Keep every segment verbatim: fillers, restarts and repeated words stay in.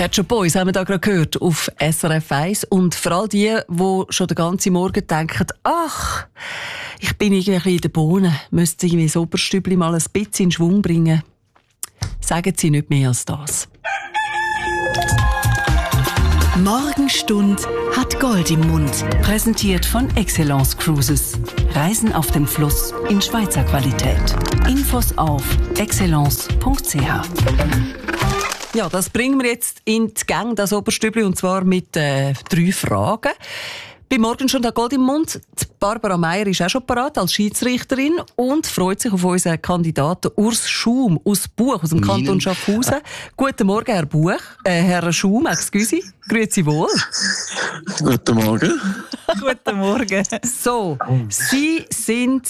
Pet Shop Boys haben wir da gerade gehört auf S R F eins. Und für all die, die schon den ganzen Morgen denken, ach, ich bin irgendwie in den Bohnen, müsste irgendwie das Oberstübli mal ein bisschen in Schwung bringen. Sagen Sie nicht mehr als das. Morgenstund hat Gold im Mund. Präsentiert von Excellence Cruises. Reisen auf dem Fluss in Schweizer Qualität. Infos auf excellence punkt c h. Ja, das bringen wir jetzt in die Gang, das Oberstübli, und zwar mit äh, drei Fragen. Bei Morgenstund hat Gold im Mund. Die Barbara Meier ist auch schon parat als Schiedsrichterin und freut sich auf unseren Kandidaten Urs Schum aus Buch, aus dem Kanton Schaffhausen. Guten Morgen, Herr Buch, äh, Herr Schum, excuse. Grüezi wohl. Guten Morgen. Guten Morgen. So, Sie sind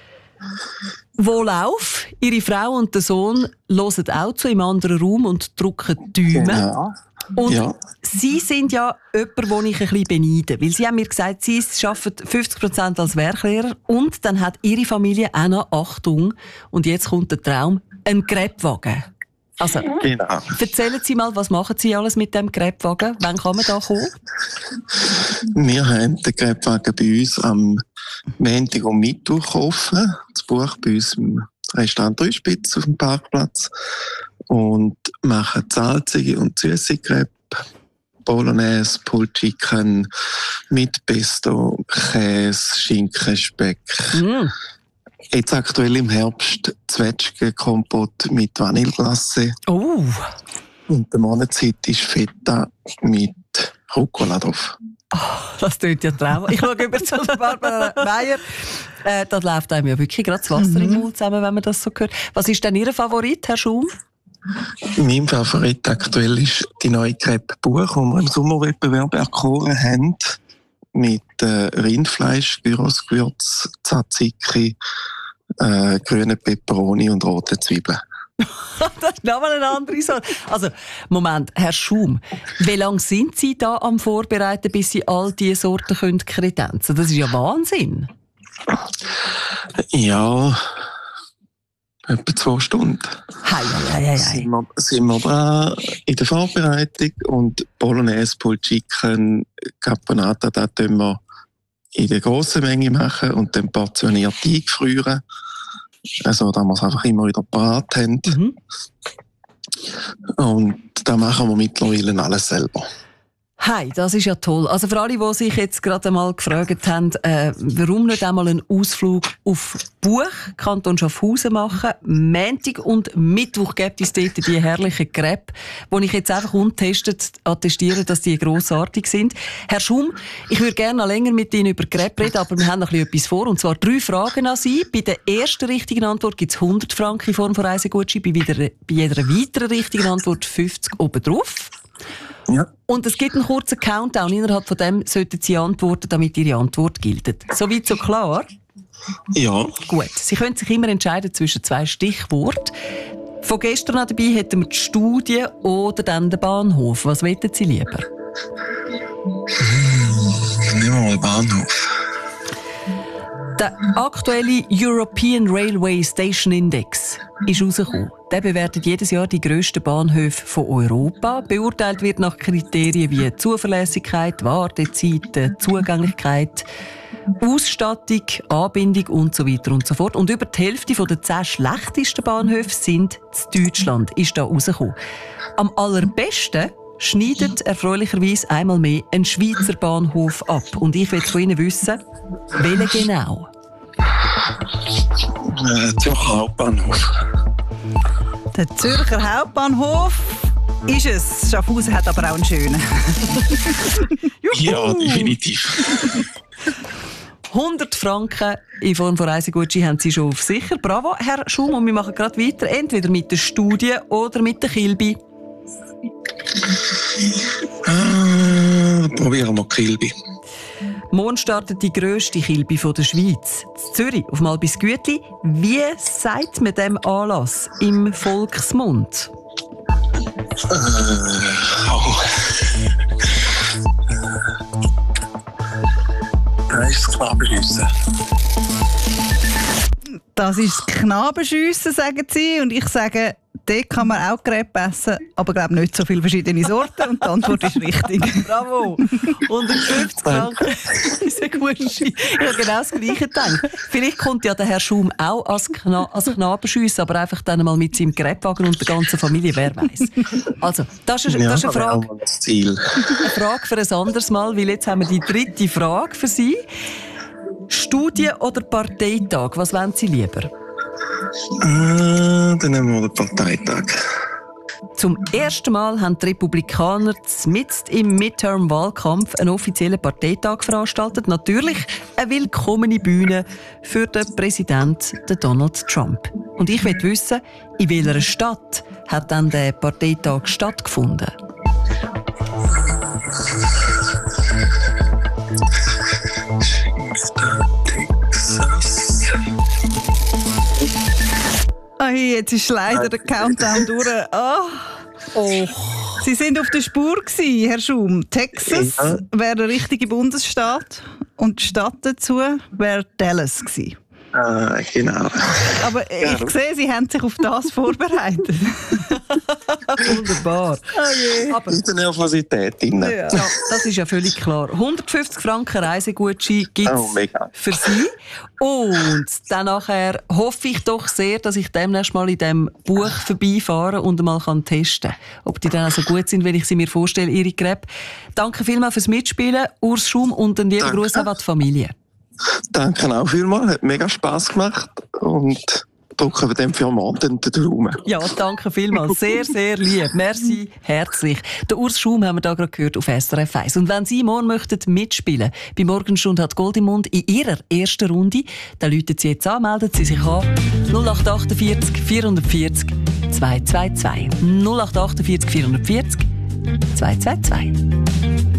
wohlauf. Ihre Frau und der Sohn hören auch zu im anderen Raum und drücken die Daumen. Ja. Und ja. Sie sind ja jemand, den ich ein bisschen beneide. Weil Sie haben mir gesagt, Sie arbeiten fünfzig Prozent als Werklehrer und dann hat Ihre Familie auch noch, Achtung, und jetzt kommt der Traum, einen Gräbwagen. Also, Genau. Erzählen Sie mal, was machen Sie alles mit dem Gräbwagen? Wann kann man da kommen? Wir haben den Gräbwagen bei uns am Montag und Mittwoch offen. Das Buch bei uns im Restaurant Dreispitz auf dem Parkplatz. Und machen salzige und süße Gräb, Bolognese, Pulled Chicken mit Pesto, Käse, Schinken, Speck. Mm. Jetzt aktuell im Herbst Zwetschgenkompott mit Vanilleglace. Oh. Und der Monatszeit ist Feta mit Rucola drauf. Oh, das tönt ja traumhaft. Ich schaue über zu Barbara Meier. Äh, da läuft einem ja wirklich gerade das Wasser mhm. im Mund zusammen, wenn man das so hört. Was ist denn Ihr Favorit, Herr Schum? Mein Favorit aktuell ist die neue Crepe Buch, die wir im Sommerwettbewerb erkoren haben. Mit äh, Rindfleisch, Gyrosgewürz, Tzatziki, äh, grüne Peperoni und rote Zwiebeln. Das ist nochmal eine andere Sorte. Also, Moment, Herr Schum, wie lange sind Sie da am Vorbereiten, bis Sie all diese Sorten können kredenzen? Das ist ja Wahnsinn. Ja, etwa zwei Stunden. Hei, hei, hei, hei. Sind wir, sind wir da in der Vorbereitung und Bolognese, Pulled Chicken, Caponata, das tun wir in der grossen Menge machen und dann portioniert eingefrieren. Also, dass wir es einfach immer wieder parat haben. Mhm. Und da machen wir mittlerweile alles selber. Hey, das ist ja toll. Also für alle, die sich jetzt gerade einmal gefragt haben, äh, warum nicht einmal einen Ausflug auf Buch, Kanton Schaffhausen machen. Montag und Mittwoch gibt es dort die herrlichen Crepe, die ich jetzt einfach untestet attestiere, dass die grossartig sind. Herr Schum, ich würde gerne noch länger mit Ihnen über Crepe reden, aber wir haben noch etwas vor. Und zwar drei Fragen an Sie. Bei der ersten richtigen Antwort gibt es hundert Franken in Form von Reisegutschein, bei jeder, bei jeder weiteren richtigen Antwort fünfzig obendrauf. Ja. Und es gibt einen kurzen Countdown. Innerhalb von dem sollten Sie antworten, damit Ihre Antwort gilt. Soweit so klar? Ja. Gut. Sie können sich immer entscheiden zwischen zwei Stichworten. Von gestern an dabei hätten wir die Studie oder dann den Bahnhof. Was wollen Sie lieber? Nehmen wir mal Bahnhof. Der aktuelle European Railway Station Index ist rausgekommen. Der bewertet jedes Jahr die grössten Bahnhöfe von Europa. Beurteilt wird nach Kriterien wie Zuverlässigkeit, Wartezeiten, Zugänglichkeit, Ausstattung, Anbindung und so weiter und so fort. Und über die Hälfte der zehn schlechtesten Bahnhöfe sind in Deutschland, ist da rausgekommen. Am allerbesten schneidet erfreulicherweise einmal mehr ein Schweizer Bahnhof ab. Und ich will von Ihnen wissen, welchen genau? Äh, Zürcher Hauptbahnhof. Der Zürcher Hauptbahnhof ist es. Schaffhausen hat aber auch einen schönen. Ja, definitiv. hundert Franken in Form von Reisegutschein haben Sie schon auf sicher. Bravo, Herr Schum. Und wir machen gerade weiter. Entweder mit der Studie oder mit der Kilby. Ah, probieren wir Kilby. Morgen startet die grösste Kilby der Schweiz. In Zürich, auf Malbisgütli. Wie sagt man dem Anlass im Volksmund? Äh, oh. Das ist das Knabenschiessen. Das ist das Knabenschiessen, sagen Sie. Und ich sage, Dort kann man auch Crepe essen, aber glaube nicht so viele verschiedene Sorten. Und die Antwort ist richtig. Bravo! hundertfünfzig Franken ist ein Gutschi. Ich habe genau das Gleiche gedacht. Vielleicht kommt ja der Herr Schum auch als, Kna als Knabenschüsse, aber einfach dann mal mit seinem Crepewagen und der ganzen Familie, wer weiß. Also, das ist, das ist eine Frage. Ja, das Ziel. Eine Frage für ein anderes Mal, weil jetzt haben wir die dritte Frage für Sie. Studie- oder Parteitag, was wollen Sie lieber? Äh, dann nehmen wir den Parteitag. Zum ersten Mal haben die Republikaner mitten im Midterm-Wahlkampf einen offiziellen Parteitag veranstaltet. Natürlich eine willkommene Bühne für den Präsidenten Donald Trump. Und ich möchte wissen, in welcher Stadt hat dann der Parteitag stattgefunden? Hey, jetzt ist leider der Countdown durch. Oh. Oh. Sie sind auf der Spur gewesen, Herr Schum. Texas Ja. wäre der richtige Bundesstaat und die Stadt dazu wäre Dallas gewesen. Ah, genau. Aber Ja. ich sehe, Sie haben sich auf das vorbereitet. Wunderbar. Oh Aber Mit der Nervosität drin. Ja. ja, das ist ja völlig klar. hundertfünfzig Franken Reisegutschein gibt Oh, es mega. für Sie. Und dann nachher hoffe ich doch sehr, dass ich demnächst mal in diesem Buch vorbeifahre und mal kann testen kann, ob die dann auch so gut sind, wenn ich sie mir vorstelle, Ihre Crepe. Danke vielmals fürs Mitspielen, Urs Schum, und einen lieben Danke. Gruß auch an die Familie. Danke auch vielmals, hat mega Spass gemacht und drücken wir dem für morgen den Daumen. Ja, danke vielmals. Sehr, sehr lieb. Merci, herzlich. Der Urs Schum haben wir da gerade gehört auf S R F eins. Und wenn Sie morgen möchten mitspielen, bei Morgenstunde hat Gold im Mund in Ihrer ersten Runde, dann rufen Sie jetzt an, melden Sie sich an. null acht achtundvierzig vierundvierzig zwei zwei zwei. null acht achtundvierzig vierundvierzig zwei zwei zwei.